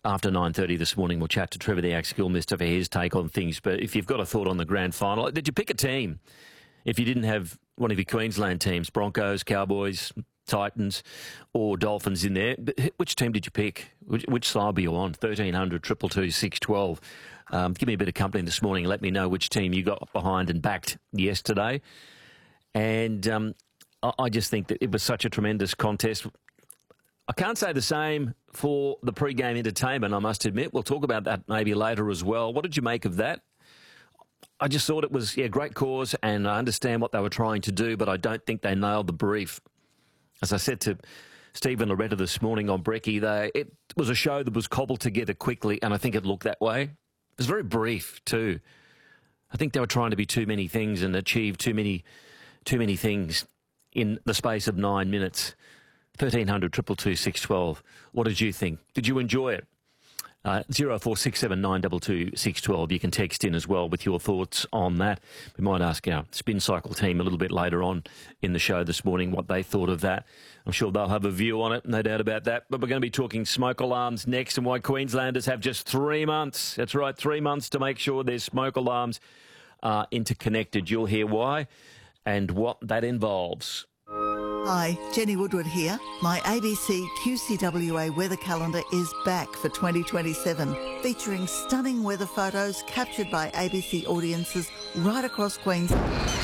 after 9:30 this morning, we'll chat to Trevor the Axe-Gillmeister for his take on things. But if you've got a thought on the grand final, did you pick a team? If you didn't have one of your Queensland teams, Broncos, Cowboys, Titans or Dolphins in there, which team did you pick? Which side were you on? 1300 222 612. Give me a bit of company this morning. Let me know which team you got behind and backed yesterday. And I just think that it was such a tremendous contest. I can't say the same for the pre-game entertainment, I must admit. We'll talk about that maybe later as well. What did you make of that? I just thought it was, great cause, and I understand what they were trying to do, but I don't think they nailed the brief. As I said to Stephen Loretta this morning on Brekkie, it was a show that was cobbled together quickly, and I think it looked that way. It was very brief too. I think they were trying to be too many things and achieve too many things in the space of 9 minutes. 1300 222 612. What did you think? Did you enjoy it? 0467 922 612. You can text in as well with your thoughts on that. We might ask our Spin Cycle team a little bit later on in the show this morning what they thought of that. I'm sure they'll have a view on it, no doubt about that. But we're going to be talking smoke alarms next and why Queenslanders have just 3 months. That's right, 3 months to make sure their smoke alarms are interconnected. You'll hear why and what that involves. Hi, Jenny Woodward here. My ABC QCWA weather calendar is back for 2027, featuring stunning weather photos captured by ABC audiences right across Queensland.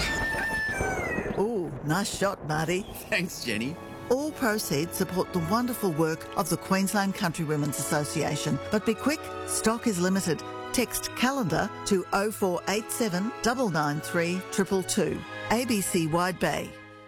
Ooh, nice shot, Marty. Thanks, Jenny. All proceeds support the wonderful work of the Queensland Country Women's Association. But be quick, stock is limited. Text calendar to 0487 993 222. ABC Wide Bay.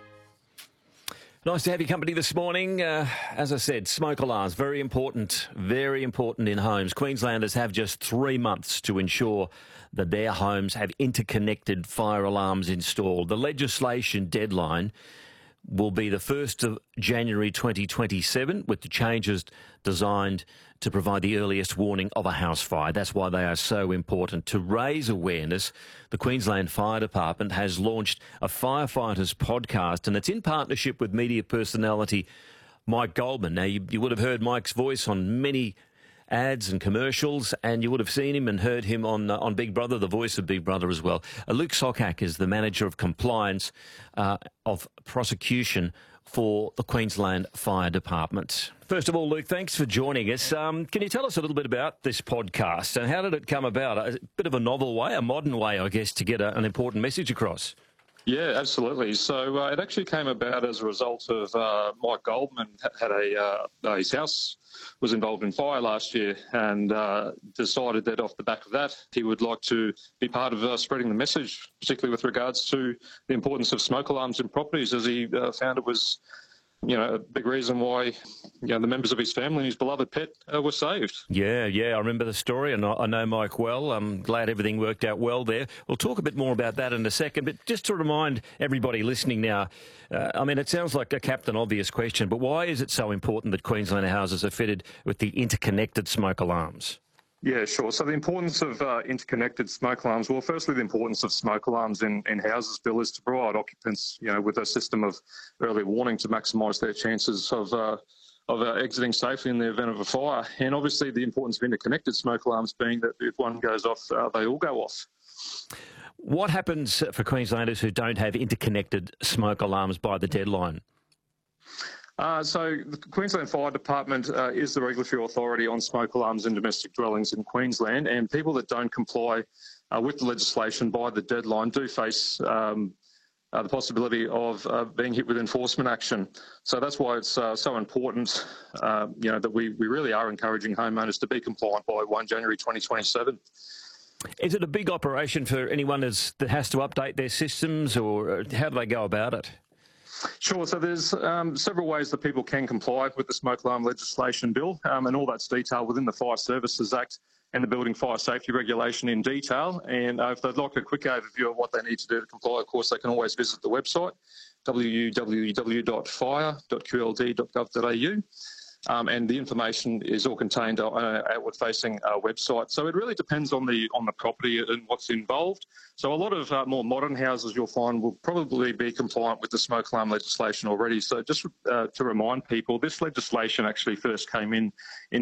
Nice to have your company this morning. As I said, smoke alarms, very important in homes. Queenslanders have just 3 months to ensure that their homes have interconnected fire alarms installed. The legislation deadline will be the 1st of January 2027, with the changes designed to provide the earliest warning of a house fire. That's why they are so important. To raise awareness, the Queensland Fire Department has launched a Firefighters podcast, and it's in partnership with media personality Mike Goldman. Now, you would have heard Mike's voice on many ads and commercials, and you would have seen him and heard him on Big Brother, the voice of Big Brother as well. Luke Sockhack is the Manager of Compliance of Prosecution for the Queensland Fire Department. First of all, Luke, thanks for joining us. Can you tell us a little bit about this podcast and how did it come about? A bit of a novel way, a modern way, I guess, to get an important message across. Yeah, absolutely. So it actually came about as a result of Mike Goldman had his house was involved in fire last year and decided that off the back of that, he would like to be part of spreading the message, particularly with regards to the importance of smoke alarms in properties, as he found it was, a big reason why, the members of his family and his beloved pet were saved. Yeah, I remember the story, and I know Mike well. I'm glad everything worked out well there. We'll talk a bit more about that in a second, but just to remind everybody listening now, it sounds like a Captain Obvious question, but why is it so important that Queensland houses are fitted with the interconnected smoke alarms? Yeah, sure. So the importance of interconnected smoke alarms, well, firstly, the importance of smoke alarms in houses, Bill, is to provide occupants, with a system of early warning to maximise their chances of exiting safely in the event of a fire. And obviously the importance of interconnected smoke alarms being that if one goes off, they all go off. What happens for Queenslanders who don't have interconnected smoke alarms by the deadline? So the Queensland Fire Department is the regulatory authority on smoke alarms in domestic dwellings in Queensland, and people that don't comply with the legislation by the deadline do face the possibility of being hit with enforcement action. So that's why it's so important, that we really are encouraging homeowners to be compliant by 1 January 2027. Is it a big operation for anyone that has to update their systems, or how do they go about it? Sure. So there's several ways that people can comply with the smoke alarm legislation, Bill, and all that's detailed within the Fire Services Act and the Building Fire Safety Regulation in detail. And if they'd like a quick overview of what they need to do to comply, of course, they can always visit the website, www.fire.qld.gov.au. and the information is all contained on an outward-facing website. So it really depends on the property and what's involved. So a lot of more modern houses you'll find will probably be compliant with the smoke alarm legislation already. So just to remind people, this legislation actually first came in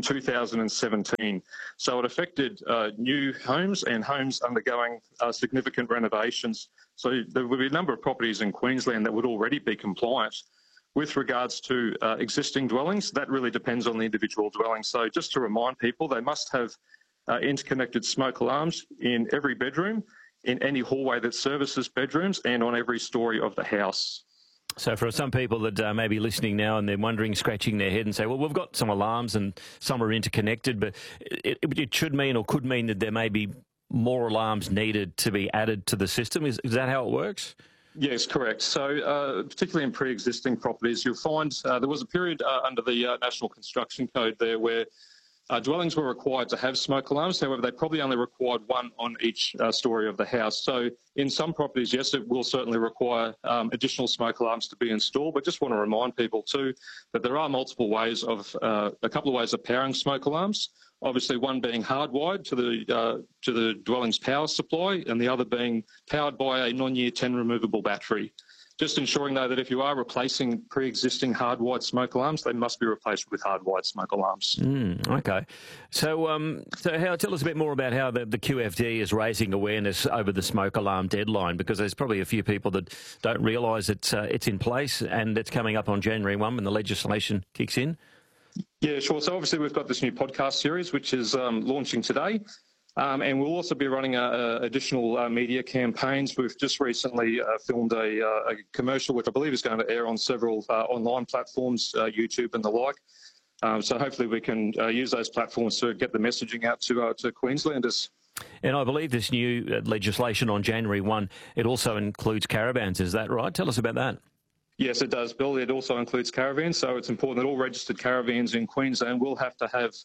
2017. So it affected new homes and homes undergoing significant renovations. So there will be a number of properties in Queensland that would already be compliant. With regards to existing dwellings, that really depends on the individual dwelling. So just to remind people, they must have interconnected smoke alarms in every bedroom, in any hallway that services bedrooms, and on every story of the house. So for some people that may be listening now and they're wondering, scratching their head and say, well, we've got some alarms and some are interconnected, but it should mean or could mean that there may be more alarms needed to be added to the system. Is that how it works? Yes, correct. So particularly in pre-existing properties, you'll find there was a period under the National Construction Code there where dwellings were required to have smoke alarms. However, they probably only required one on each story of the house. So in some properties, yes, it will certainly require additional smoke alarms to be installed. But just want to remind people too that there are multiple ways of, a couple of ways of powering smoke alarms. Obviously, one being hardwired to the dwelling's power supply, and the other being powered by a non-year 10 removable battery. Just ensuring, though, that if you are replacing pre-existing hardwired smoke alarms, they must be replaced with hardwired smoke alarms. Okay. So, tell us a bit more about how the QFD is raising awareness over the smoke alarm deadline, because there's probably a few people that don't realise it's in place and it's coming up on January 1 when the legislation kicks in. Yeah, sure. So obviously we've got this new podcast series which is launching today, and we'll also be running additional media campaigns. We've just recently filmed a commercial which I believe is going to air on several online platforms, YouTube and the like. So hopefully we can use those platforms to get the messaging out to Queenslanders. And I believe this new legislation on January 1, it also includes caravans. Is that right? Tell us about that. Yes, it does, Bill. It also includes caravans, so it's important that all registered caravans in Queensland will have to have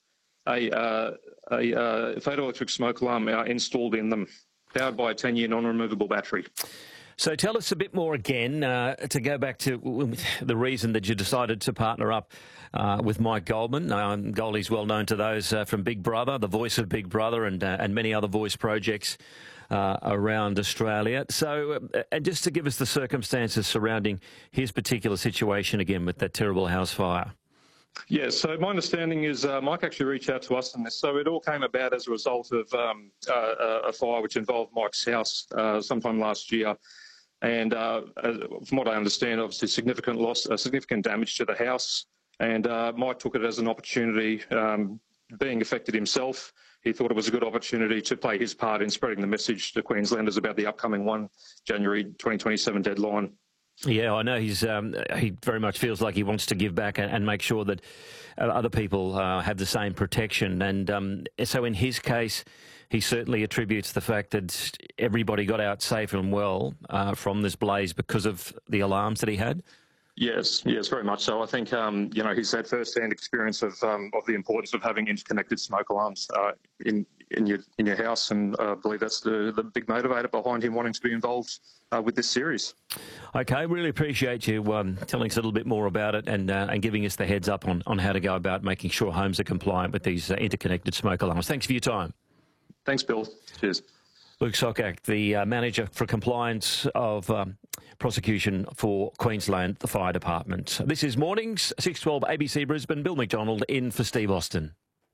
a photoelectric smoke alarm installed in them, powered by a 10-year non-removable battery. So tell us a bit more again, to go back to the reason that you decided to partner up with Mike Goldman. Goldie's well known to those from Big Brother, the voice of Big Brother, and many other voice projects around Australia. So, and just to give us the circumstances surrounding his particular situation again with that terrible house fire. Yeah, so my understanding is Mike actually reached out to us on this. So it all came about as a result of a fire which involved Mike's house sometime last year. And from what I understand, obviously significant damage to the house. And Mike took it as an opportunity, being affected himself. He thought it was a good opportunity to play his part in spreading the message to Queenslanders about the upcoming January 2027 deadline. Yeah, I know he very much feels like he wants to give back and make sure that other people have the same protection. And so in his case, he certainly attributes the fact that everybody got out safe and well from this blaze because of the alarms that he had. Yes, very much so. I think he's had first-hand experience of the importance of having interconnected smoke alarms in your house, and I believe that's the big motivator behind him wanting to be involved with this series. Okay, really appreciate you telling us a little bit more about it and giving us the heads up on how to go about making sure homes are compliant with these interconnected smoke alarms. Thanks for your time. Thanks, Bill. Cheers. Luke Sokak, the Manager for Compliance of Prosecution for Queensland, the Fire Department. This is Mornings, 6:12 ABC Brisbane. Bill McDonald in for Steve Austin.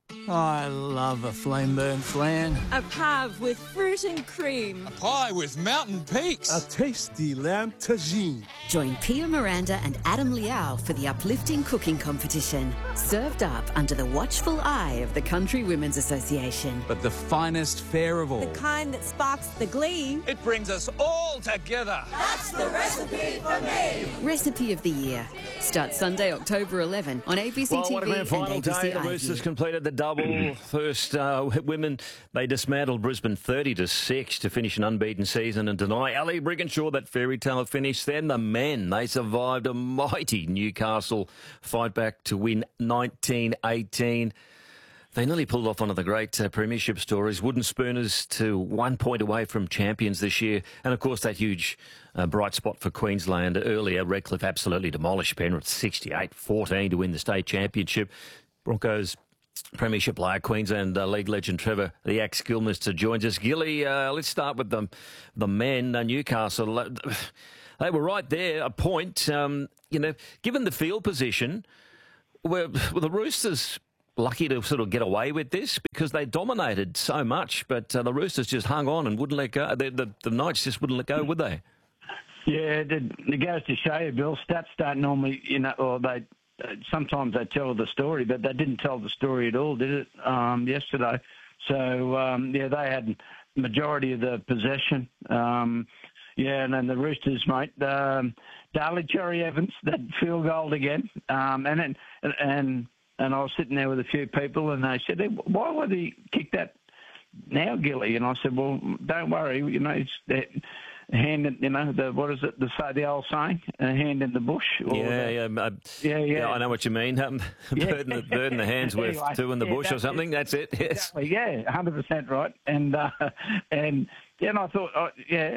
I love a flame-burnt flan. A pave with fruit and cream. A pie with mountain peaks. A tasty lamb tagine. Join Pia Miranda and Adam Liao for the uplifting cooking competition. Served up under the watchful eye of the Country Women's Association. But the finest fare of all. The kind that sparks the glee. It brings us all together. That's the recipe for me. Recipe of the Year. Starts Sunday, October 11 on ABC TV what a grand final and ABC day. The iView. Roosters completed the double. First women, they dismantled Brisbane 30-6 to finish an unbeaten season and deny Ali Brigginshaw that fairy tale finish. Then the men, they survived a mighty Newcastle fight back to win 19-18. They nearly pulled off one of the great premiership stories. Wooden Spooners to 1 point away from champions this year. And, of course, that huge bright spot for Queensland earlier. Redcliffe absolutely demolished Penrith 68-14 to win the state championship. Broncos premiership player, Queensland League legend Trevor the Axe-Gillmeister joins us. Gilly, let's start with the men. Newcastle, they were right there, a point. Given the field position, were the Roosters lucky to sort of get away with this because they dominated so much, but the Roosters just hung on and wouldn't let go. The Knights just wouldn't let go, would they? Yeah, it goes to show you, Bill. Stats don't normally, or they sometimes they tell the story, but they didn't tell the story at all, did it? Yesterday, so they had majority of the possession. And then the Roosters, mate. Darley Cherry Evans, that field goal again, And I was sitting there with a few people, and they said, "Why would he kick that now, Gilly?" And I said, "Well, don't worry. It's that hand. What is it? The old saying, a hand in the bush." Yeah. I know what you mean. Bird in the hand's worth anyway, two in the bush or something. That's it. Yes. Exactly. Yeah, 100% right. And I thought,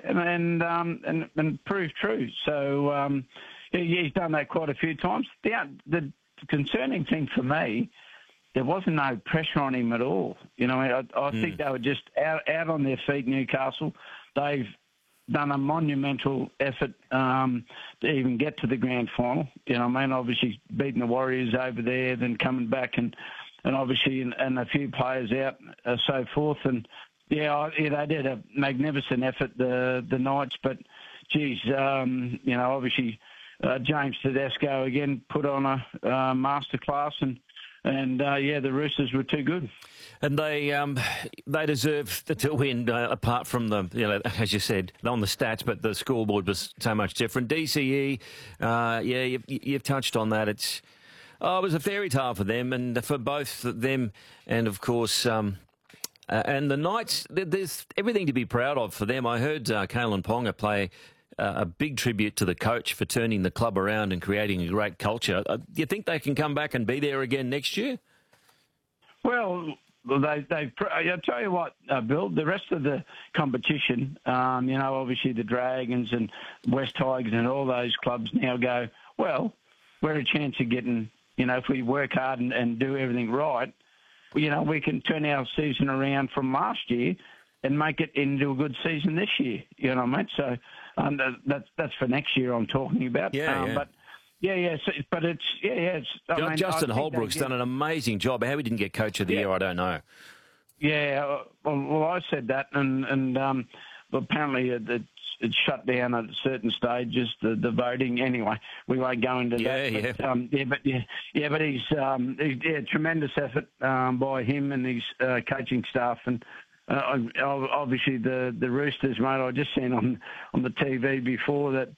and proved true. So he's done that quite a few times. The concerning thing for me, there wasn't no pressure on him at all. I think they were just out on their feet, Newcastle. They've done a monumental effort to even get to the grand final. Obviously beating the Warriors over there, then coming back and obviously and a few players out, so forth. And they did a magnificent effort, the Knights. But geez, obviously. James Tedesco again put on a masterclass, and the Roosters were too good. And they deserve to win. Apart from as you said, on the stats, but the scoreboard was so much different. DCE, you've touched on that. It was a fairy tale for them, and for both them, and of course. And the Knights, there's everything to be proud of for them. I heard Kalen Ponga play a big tribute to the coach for turning the club around and creating a great culture. Do you think they can come back and be there again next year? Well, I'll tell you what, Bill, the rest of the competition, obviously the Dragons and West Tigers and all those clubs now go, well, we're a chance of getting, if we work hard and do everything right, we can turn our season around from last year and make it into a good season this year. You know what I mean? So that's for next year I'm talking about. But but it's. Justin Holbrook's done an amazing job. How he didn't get Coach of the Year, I don't know. Yeah, well, I said that, and apparently it's shut down at certain stages, the voting. Anyway, we won't go into that. But he's tremendous effort by him and his coaching staff, and obviously the Roosters, mate. I just seen on the TV before that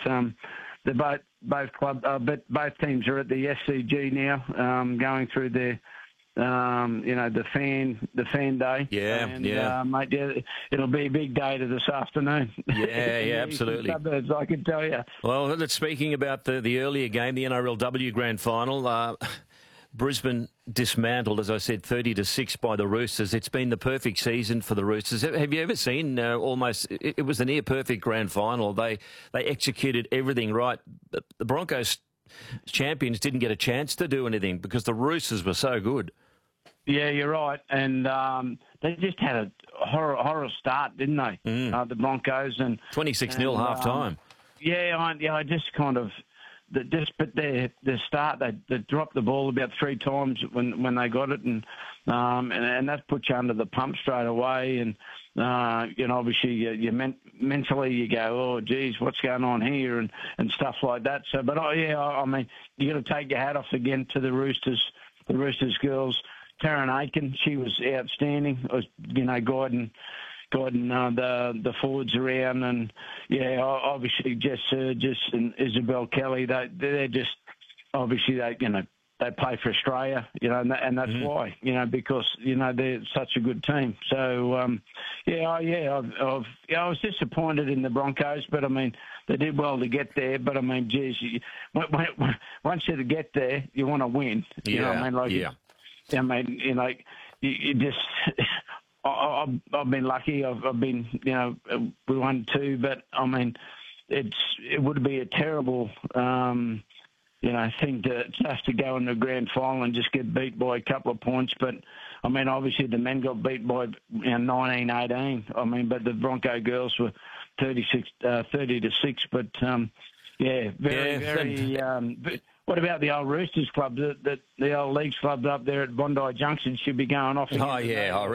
both teams are at the SCG now, going through their. The fan day. Mate, it'll be a big day to this afternoon. Yeah, absolutely. Suburbs, I can tell you. Well, speaking about the earlier game, the NRLW Grand Final, Brisbane dismantled, as I said, 30-6 by the Roosters. It's been the perfect season for the Roosters. Have you ever seen it was a near perfect Grand Final? They executed everything right. The Broncos champions didn't get a chance to do anything because the Roosters were so good. Yeah, you're right, and they just had a horror start, didn't they? The Broncos and 26-0 half time. I just kind of but their start they dropped the ball about 3 times when they got it, and that puts you under the pump straight away, and obviously you mentally you go, oh geez, what's going on here, and stuff like that. So, but I mean, you got to take your hat off again to the Roosters girls. Taryn Aiken, she was outstanding. Guiding the forwards around, and obviously Jess Surgis and Isabel Kelly. They're just obviously they play for Australia, and that's why, because they're such a good team. So I was disappointed in the Broncos, but I mean they did well to get there. But I mean, geez, once you get there, you want to win. You know what I mean? I mean, you just. I've been lucky. I've been, we won 2, but I mean, it would be a terrible, thing to go in the grand final and just get beat by a couple of points. But I mean, obviously the men got beat by 19-18. I mean, but the Bronco girls were 30-6. But very. What about the old Roosters club? The old Leagues club up there at Bondi Junction should be going off. Oh, yeah.